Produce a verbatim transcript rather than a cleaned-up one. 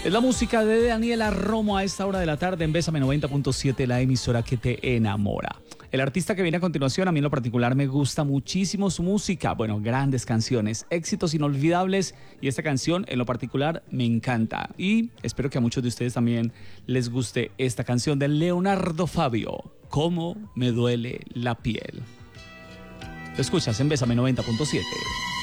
Es la música de Daniela Romo a esta hora de la tarde en Bésame noventa punto siete, la emisora que te enamora. El artista que viene a continuación, a mí en lo particular me gusta muchísimo su música. Bueno, grandes canciones, éxitos inolvidables, y esta canción en lo particular me encanta. Y espero que a muchos de ustedes también les guste esta canción de Leonardo Fabio, Cómo me duele la piel. Lo escuchas en Bésame noventa punto siete.